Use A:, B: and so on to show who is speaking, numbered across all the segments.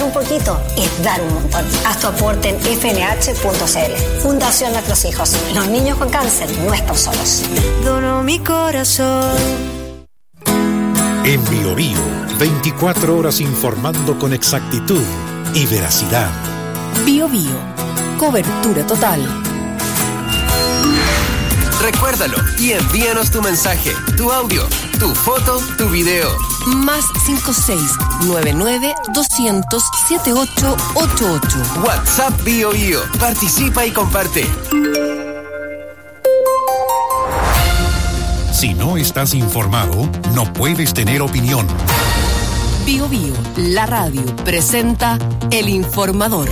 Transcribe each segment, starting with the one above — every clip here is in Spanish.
A: Dar un poquito es dar un montón. Haz tu aporte en fnh.cl. Fundación Nuestros Hijos. Los niños con cáncer no están solos.
B: Dono mi corazón.
C: En Bio Bio, 24 horas informando con exactitud y veracidad.
D: Bio Bio, cobertura total.
E: Recuérdalo y envíanos tu mensaje, tu audio, tu foto, tu video.
D: Más 56-99-200-7888.
E: WhatsApp Bio Bio. Participa y comparte.
C: Si no estás informado, no puedes tener opinión.
D: Bio Bio, la radio, presenta El Informador.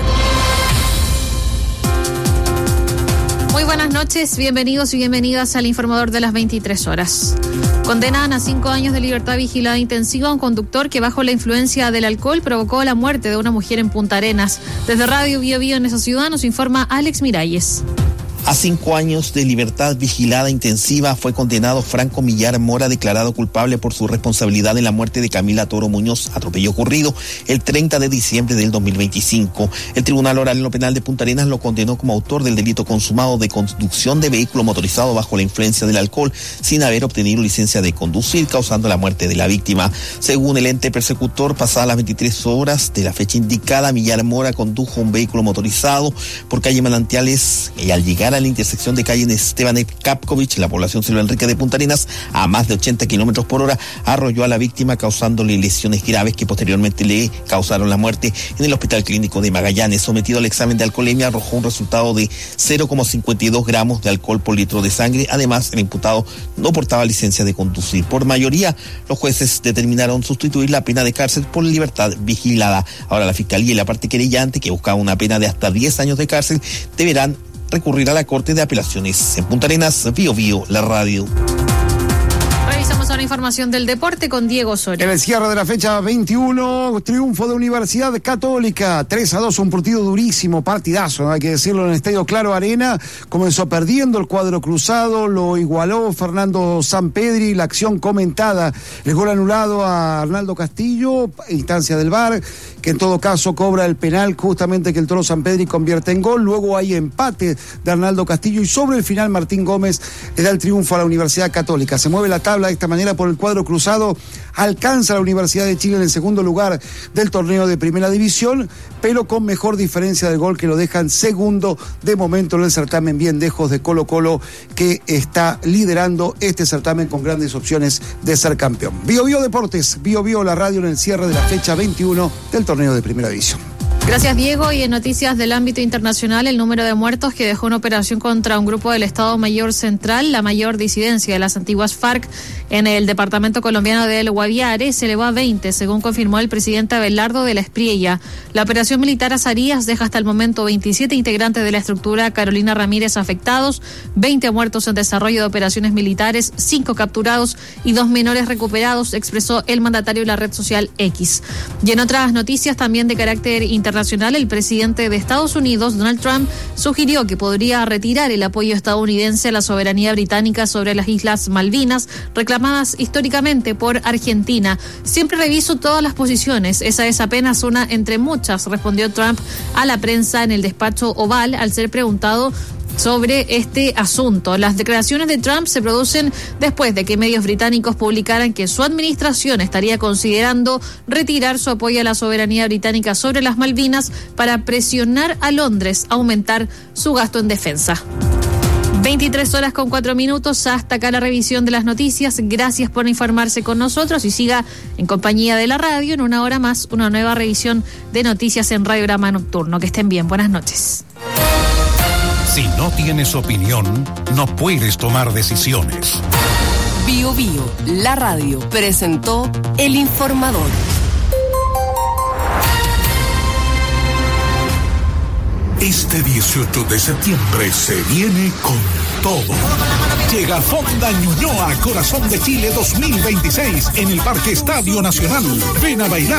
F: Muy buenas noches, bienvenidos y bienvenidas al Informador de las 23 horas. Condenan a 5 años de libertad vigilada intensiva a un conductor que bajo la influencia del alcohol provocó la muerte de una mujer en Punta Arenas. Desde Radio Bio Bio en esa ciudad nos informa Alex Miralles.
G: A 5 años de libertad vigilada intensiva fue condenado Franco Millar Mora, declarado culpable por su responsabilidad en la muerte de Camila Toro Muñoz, atropello ocurrido el 30 de diciembre del 2025. El Tribunal Oral en lo Penal de Punta Arenas lo condenó como autor del delito consumado de conducción de vehículo motorizado bajo la influencia del alcohol sin haber obtenido licencia de conducir, causando la muerte de la víctima. Según el ente persecutor, pasadas las 23 horas de la fecha indicada, Millar Mora condujo un vehículo motorizado por calle Manantiales y al llegar a la intersección de calle Esteban Kapkovich, la población Silva Enrique de Punta Arenas, a más de 80 kilómetros por hora, arrolló a la víctima causándole lesiones graves que posteriormente le causaron la muerte en el Hospital Clínico de Magallanes. Sometido al examen de alcoholemia, arrojó un resultado de 0,52 gramos de alcohol por litro de sangre. Además, el imputado no portaba licencia de conducir. Por mayoría, los jueces determinaron sustituir la pena de cárcel por libertad vigilada. Ahora la Fiscalía y la parte querellante, que buscaba una pena de hasta 10 años de cárcel, deberán recurrir a la Corte de Apelaciones. En Punta Arenas, Bio Bio, la radio.
F: Revisamos ahora información del deporte con Diego Osorio.
H: En el cierre de la fecha 21, triunfo de Universidad Católica, 3-2, un partido durísimo, partidazo, ¿no? Hay que decirlo, en el Estadio Claro Arena. Comenzó perdiendo el cuadro cruzado, lo igualó Fernando Sampedri, la acción comentada, el gol anulado a Arnaldo Castillo, instancia del VAR, que en todo caso cobra el penal justamente que el Toro Sampedri convierte en gol. Luego hay empate de Arnaldo Castillo y sobre el final Martín Gómez le da el triunfo a la Universidad Católica. Se mueve la tabla de esta manera por el cuadro cruzado, alcanza la Universidad de Chile en el segundo lugar del torneo de Primera División, pero con mejor diferencia de gol, que lo dejan segundo de momento en el certamen, bien lejos de Colo-Colo, que está liderando este certamen con grandes opciones de ser campeón. Bio Bio Deportes, Bio Bio la radio en el cierre de la fecha 21 del torneo de Primera División.
F: Gracias, Diego. Y en noticias del ámbito internacional, el número de muertos que dejó una operación contra un grupo del Estado Mayor Central, la mayor disidencia de las antiguas FARC en el departamento colombiano del Guaviare, se elevó a 20, según confirmó el presidente Abelardo de la Espriella. La operación militar Azarías deja hasta el momento 27 integrantes de la estructura Carolina Ramírez afectados, 20 muertos en desarrollo de operaciones militares, 5 capturados y 2 menores recuperados, expresó el mandatario de la red social X. Y en otras noticias también de carácter internacional, el presidente de Estados Unidos, Donald Trump, sugirió que podría retirar el apoyo estadounidense a la soberanía británica sobre las Islas Malvinas, reclamadas históricamente por Argentina. Siempre reviso todas las posiciones, esa es apenas una entre muchas, respondió Trump a la prensa en el despacho Oval al ser preguntado sobre este asunto. Las declaraciones de Trump se producen después de que medios británicos publicaran que su administración estaría considerando retirar su apoyo a la soberanía británica sobre las Malvinas para presionar a Londres a aumentar su gasto en defensa. 23 horas con 4 minutos, hasta acá la revisión de las noticias. Gracias por informarse con nosotros y siga en compañía de la radio. En una hora más, una nueva revisión de noticias en Radiograma Nocturno. Que estén bien, buenas noches.
C: Si no tienes opinión, no puedes tomar decisiones.
D: Bio Bio, la radio, presentó El Informador.
C: Este 18 de septiembre se viene con todo. Llega Fonda Ñuñoa, Corazón de Chile 2026 en el Parque Estadio Nacional. Ven a bailar